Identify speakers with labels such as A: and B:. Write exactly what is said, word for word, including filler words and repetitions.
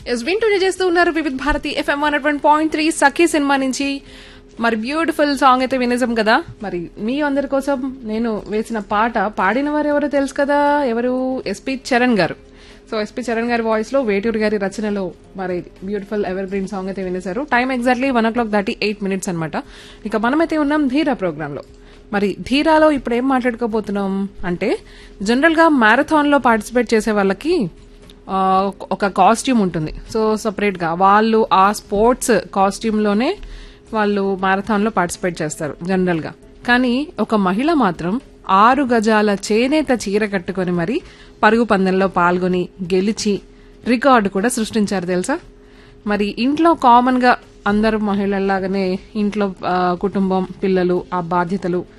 A: Yes వింటూనే చేస్తూ ఉన్నారు వివిధ Bharati FM one one point three సఖీ సినిమా నుంచి మరి బ్యూటిఫుల్ సాంగ్ అయితే వినేసాం కదా. మరి మీ అందరి కోసం నేను వేసిన పాట పాడిన వారు ఎవరో తెలుసు కదా, ఎవరు ఎస్పి చరణ్ గారు. సో ఎస్పి చరణ్ గారి వాయిస్ లో వేటూరు గారి రచనలో మరి బ్యూటిఫుల్ ఎవర్ గ్రీన్ సాంగ్ అయితే వినేశారు. టైం ఎగ్జాక్ట్లీ వన్ ఓ క్లాక్ థర్టీ ఎయిట్ మినిట్స్ అనమాట. ఇక మనమైతే ఉన్నాం ధీరా ప్రోగ్రామ్ లో. మరి ధీరాలో ఇప్పుడు ఏం మాట్లాడుకోబోతున్నాం అంటే, జనరల్ గా మ్యారథాన్ లో పార్టిసిపేట్ చేసే వాళ్ళకి ఒక కాస్ట్యూమ్ ఉంటుంది. సో సపరేట్ గా వాళ్ళు ఆ స్పోర్ట్స్ కాస్ట్యూమ్ లోనే వాళ్ళు మ్యారథాన్ లో పార్టిసిపేట్ చేస్తారు జనరల్ గా. కానీ ఒక మహిళ మాత్రం ఆరు గజాల చేనేత చీర కట్టుకుని మరి పరుగు పందెంలో పాల్గొని గెలిచి రికార్డు కూడా సృష్టించారు తెలుసా. మరి ఇంట్లో కామన్ గా అందరు మహిళల్లాగానే ఇంట్లో కుటుంబం, పిల్లలు, ఆ బాధ్యతలు